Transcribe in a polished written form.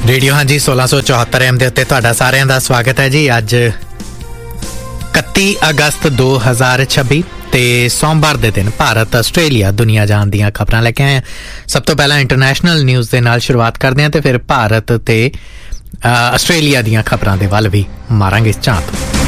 Radio ਹਾਂਜੀ 1674 M ਦੇ ਉੱਤੇ ਤੁਹਾਡਾ ਸਾਰਿਆਂ ਦਾ ਸਵਾਗਤ ਹੈ ਜੀ। ਅੱਜ 31 ਅਗਸਤ 2026 ਤੇ ਸੋਮਵਾਰ ਦੇ ਦਿਨ ਭਾਰਤ ਆਸਟ੍ਰੇਲੀਆ ਦੁਨੀਆ ਜਾਣ ਦੀਆਂ ਖਬਰਾਂ ਲੈ ਕੇ ਆਏ ਹਾਂ। ਸਭ ਤੋਂ ਪਹਿਲਾਂ ਇੰਟਰਨੈਸ਼ਨਲ ਨਿਊਜ਼ ਦੇ ਨਾਲ ਸ਼ੁਰੂਆਤ ਕਰਦੇ ਹਾਂ ਤੇ ਫਿਰ ਭਾਰਤ ਤੇ ਆਸਟ੍ਰੇਲੀਆ ਦੀਆਂ ਖਬਰਾਂ ਦੇ ਵੱਲ ਵੀ ਮਾਰਾਂਗੇ ਝਾਤ।